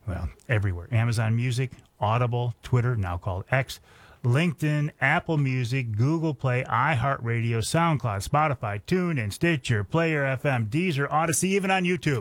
well, everywhere. Amazon Music, Audible, Twitter, now called X, LinkedIn, Apple Music, Google Play, iHeartRadio, SoundCloud, Spotify, TuneIn, Stitcher, Player FM, Deezer, Odyssey, even on YouTube.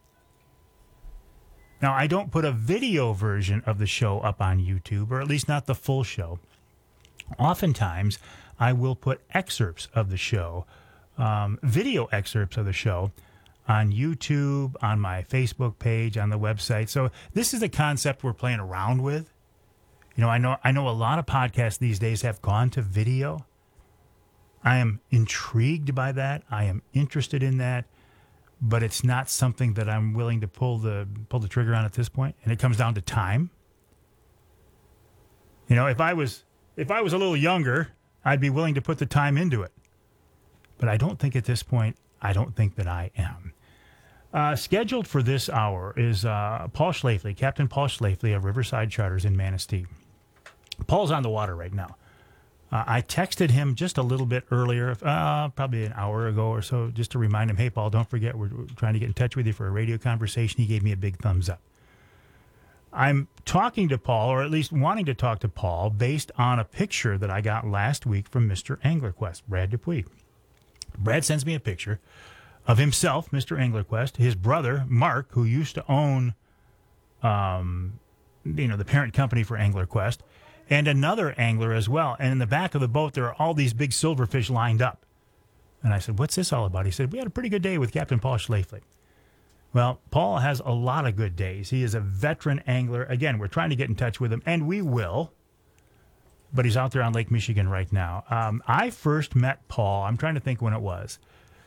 Now, I don't put a video version of the show up on YouTube, or at least not the full show. Oftentimes, I will put excerpts of the show, video excerpts of the show, on YouTube, on my Facebook page, on the website. So this is a concept we're playing around with. You know, I know a lot of podcasts these days have gone to video. I am intrigued by that. I am interested in that. But it's not something that I'm willing to pull the trigger on at this point, and it comes down to time. You know, if I was a little younger, I'd be willing to put the time into it. But I don't think at this point, I don't think that I am. Scheduled for this hour is Paul Schlafly, Captain Paul Schlafly of Riverside Charters in Manistee. Paul's on the water right now. I texted him just a little bit earlier, probably an hour ago or so, just to remind him, hey, Paul, don't forget, we're trying to get in touch with you for a radio conversation. He gave me a big thumbs up. I'm talking to Paul, or at least wanting to talk to Paul, based on a picture that I got last week from Mr. AnglerQuest, Brad Dupuis. Brad sends me a picture of himself, Mr. AnglerQuest, his brother, Mark, who used to own the parent company for AnglerQuest, and another angler as well. And in the back of the boat, there are all these big silverfish lined up. And I said, what's this all about? He said, we had a pretty good day with Captain Paul Schlafly. Well, Paul has a lot of good days. He is a veteran angler. Again, we're trying to get in touch with him, and we will. But he's out there on Lake Michigan right now. I first met Paul, I'm trying to think when it was.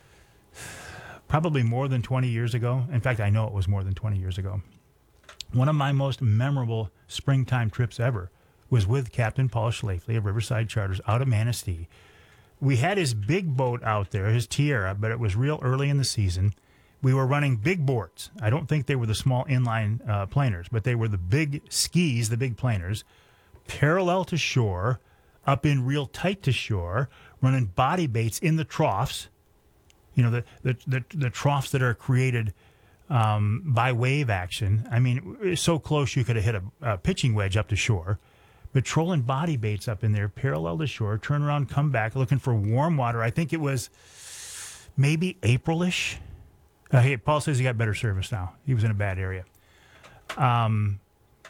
Probably more than 20 years ago. In fact, I know it was more than 20 years ago. One of my most memorable springtime trips ever was with Captain Paul Schlafly of Riverside Charters out of Manistee. We had his big boat out there, his Tierra, but it was real early in the season. We were running big boards. I don't think they were the small inline planers, but they were the big skis, the big planers, parallel to shore, up in real tight to shore, running body baits in the troughs. You know, the troughs that are created by wave action. I mean, so close you could have hit a pitching wedge up to shore. But trolling body baits up in there, parallel to shore, turn around, come back, looking for warm water. I think it was maybe April-ish. Hey, Paul says he got better service now. He was in a bad area. And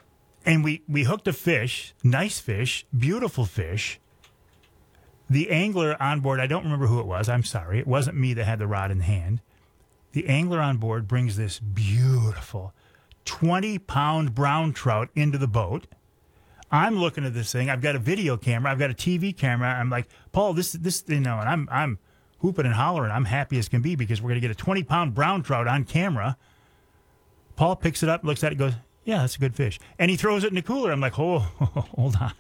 we hooked a fish, nice fish, beautiful fish. The angler on board, I don't remember who it was. I'm sorry. It wasn't me that had the rod in hand. The angler on board brings this beautiful 20-pound brown trout into the boat. I'm looking at this thing. I've got a video camera. I've got a TV camera. I'm like, Paul, this, and I'm hooping and hollering. I'm happy as can be because we're going to get a 20-pound brown trout on camera. Paul picks it up, looks at it, goes, yeah, that's a good fish. And he throws it in the cooler. I'm like, oh, hold on.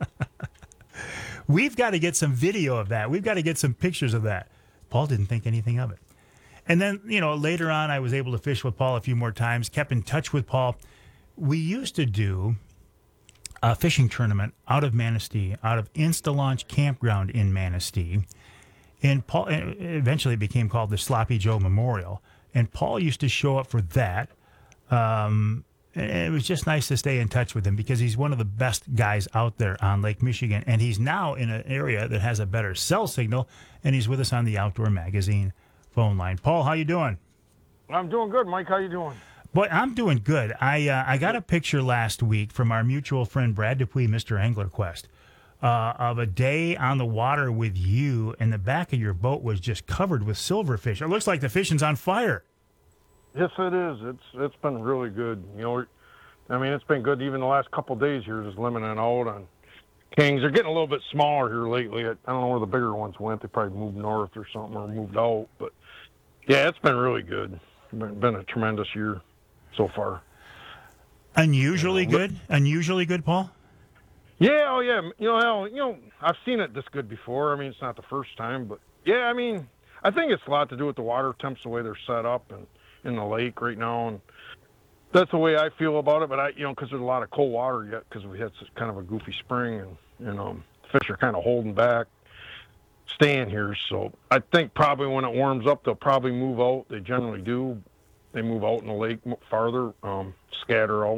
We've got to get some video of that. We've got to get some pictures of that. Paul didn't think anything of it. And then, later on, I was able to fish with Paul a few more times, kept in touch with Paul. We used to do a fishing tournament out of Manistee, out of Instalaunch Campground in Manistee. And Paul, eventually it became called the Sloppy Joe Memorial. And Paul used to show up for that. And it was just nice to stay in touch with him because he's one of the best guys out there on Lake Michigan. And he's now in an area that has a better cell signal. And he's with us on the Outdoor Magazine phone line. Paul, how you doing? I'm doing good, Mike. How you doing? Boy, I'm doing good. I got a picture last week from our mutual friend Brad Dupuis, Mr. AnglerQuest, of a day on the water with you, and the back of your boat was just covered with silverfish. It looks like the fishing's on fire. Yes, it is. It's been really good. It's been good even the last couple of days here, just limiting out on kings. They're getting a little bit smaller here lately. I don't know where the bigger ones went. They probably moved north or something or moved out. But, yeah, it's been really good. It's been a tremendous year so far. Unusually good, Paul? Yeah, oh yeah. I've seen it this good before. I mean, it's not the first time, but yeah, I mean, I think it's a lot to do with the water temps, the way they're set up and in the lake right now, and that's the way I feel about it. But because there's a lot of cold water yet, because we had kind of a goofy spring, and fish are kind of holding back, staying here. So I think probably when it warms up, they'll probably move out. They generally do. They move out in the lake farther, scatter out.